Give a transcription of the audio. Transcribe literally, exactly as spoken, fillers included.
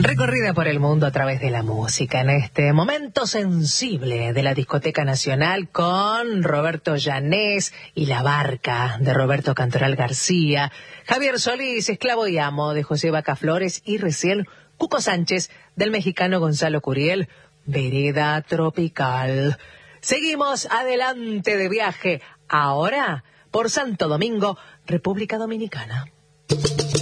Recorrida por el mundo a través de la música en este momento sensible de la Discoteca Nacional con Roberto Llanés y La Barca de Roberto Cantoral García, Javier Solís, Esclavo y Amo de José Vaca Flores y recién Cuco Sánchez del mexicano Gonzalo Curiel, Vereda Tropical. Seguimos adelante de viaje, ahora por Santo Domingo, República Dominicana.